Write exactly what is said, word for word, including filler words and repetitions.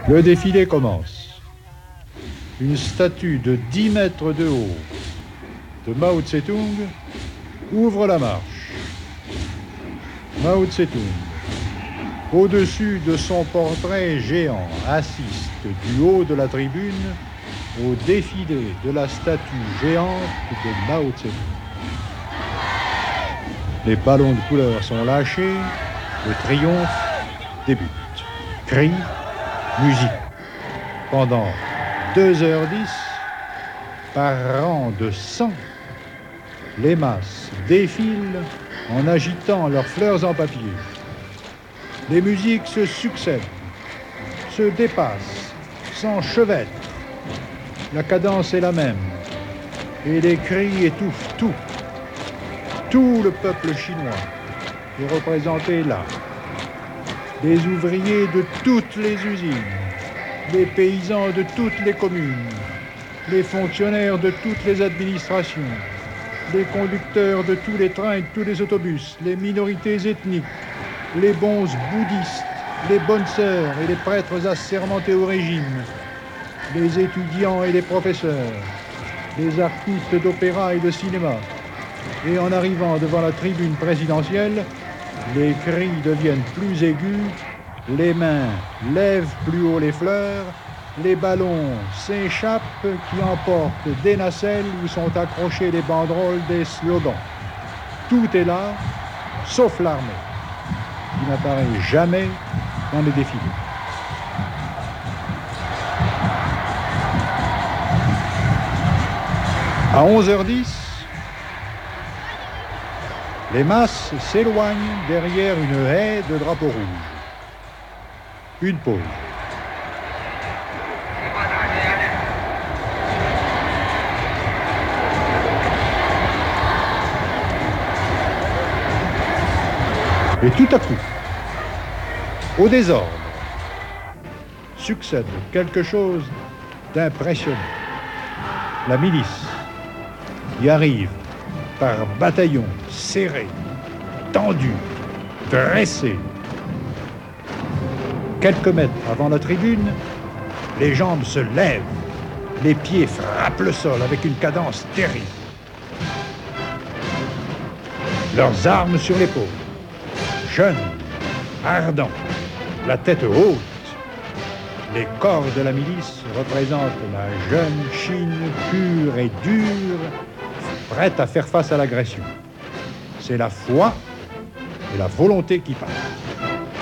Le défilé commence. Une statue de dix mètres de haut de Mao Tse-tung ouvre la marche. Mao Tse-tung, au-dessus de son portrait géant, assiste du haut de la tribune au défilé de la statue géante de Mao Tse-tung. Les ballons de couleur sont lâchés, le triomphe débute. Cris, musique. Pendant deux heures dix, par rang de cent, les masses défilent en agitant leurs fleurs en papier. Les musiques se succèdent, se dépassent, s'enchevêtrent. La cadence est la même et les cris étouffent tout. Tout le peuple chinois est représenté là. Les ouvriers de toutes les usines, les paysans de toutes les communes, les fonctionnaires de toutes les administrations, les conducteurs de tous les trains et de tous les autobus, les minorités ethniques, les bonzes bouddhistes, les bonnes sœurs et les prêtres assermentés au régime, les étudiants et les professeurs, les artistes d'opéra et de cinéma. Et en arrivant devant la tribune présidentielle, les cris deviennent plus aigus, les mains lèvent plus haut les fleurs, les ballons s'échappent qui emportent des nacelles où sont accrochées les banderoles des slogans. Tout est là, sauf l'armée, qui n'apparaît jamais dans les défilés. À onze heures dix, les masses s'éloignent derrière une haie de drapeaux rouges. Une pause. Et tout à coup, au désordre, succède quelque chose d'impressionnant. La milice y arrive par bataillons serrés, tendus, dressés. Quelques mètres avant la tribune, les jambes se lèvent, les pieds frappent le sol avec une cadence terrible. Leurs armes sur l'épaule, jeunes, ardents, la tête haute. Les corps de la milice représentent la jeune Chine pure et dure, prête à faire face à l'agression. C'est la foi et la volonté qui parlent.